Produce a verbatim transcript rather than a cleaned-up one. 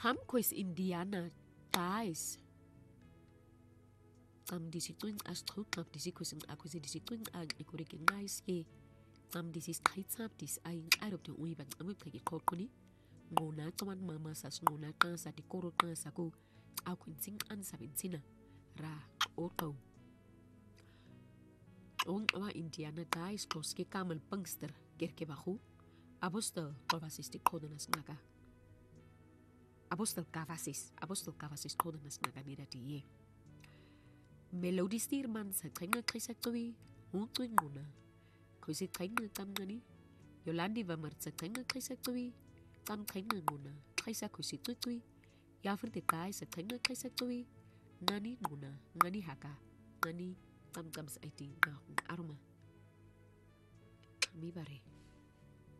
Ham quiz Indiana guys. Am disi twin as trut am disi quiz am akkusi disi twin ag ikurik guys ke. Am disi straight dis ay arop de uiban am pegi kokuni. Ngona toman mama sas ngona kansa di koro kansa ko akwinting an sabentina ra oto. On wa Indiana guys klos ke kamel pangster gerke bahu. Apostel kavasis kodenas naga. Apostel kavasis, apostel kavasis kodenas naga nira die. Melodie stierman sa trenga krisa tui, un tui nguna. Kusi trenga tamgani. Yolandi va marza trenga krisa tui, tam trenga nguna. Krisa kusi tui tui. Yafur de kai sa trenga krisa tui. Ngani nguna, ngani haka, ngani tam tam sa iti ngahung aroma. Mi bare.